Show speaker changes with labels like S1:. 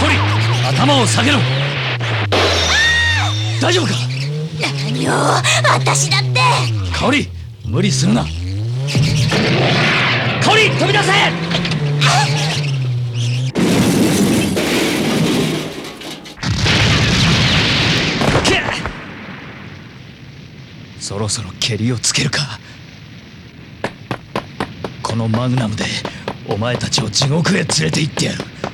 S1: コリ、頭を下げろ。大丈夫か？
S2: 何よ、私だって。
S1: カオリ、無理するな。カオリ、飛び出せ！そろそろケリをつけるか。このマグナムでお前たちを地獄へ連れて行ってやる。